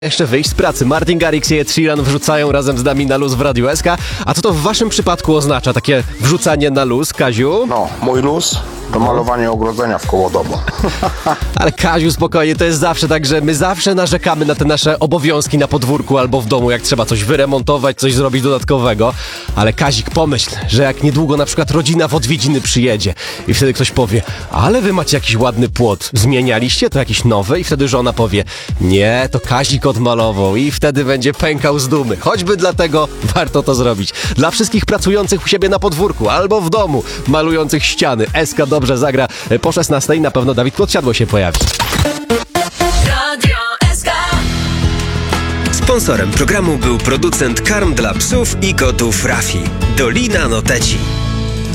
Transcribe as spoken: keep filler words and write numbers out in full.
Jeszcze wyjść z pracy. Martin Garrix i Ed Sheeran wrzucają razem z nami na luz w Radiu S K. A co to w waszym przypadku oznacza, takie wrzucanie na luz, Kaziu? No, mój luz to malowanie ogrodzenia w koło domu. Ale Kaziu, spokojnie, to jest zawsze tak, że my zawsze narzekamy na te nasze obowiązki na podwórku albo w domu, jak trzeba coś wyremontować, coś zrobić dodatkowego. Ale Kazik, pomyśl, że jak niedługo na przykład rodzina w odwiedziny przyjedzie i wtedy ktoś powie, ale wy macie jakiś ładny płot, zmienialiście to jakiś nowy? I wtedy żona powie, nie, to Kazik odmalował i wtedy będzie pękał z dumy. Choćby dlatego warto to zrobić. Dla wszystkich pracujących u siebie na podwórku albo w domu, malujących ściany, S K dobrze zagra. Po szesnastej na pewno Dawid Podsiadło się pojawi. Radio S K. Sponsorem programu był producent karm dla psów i kotów Rafi. Dolina Noteci.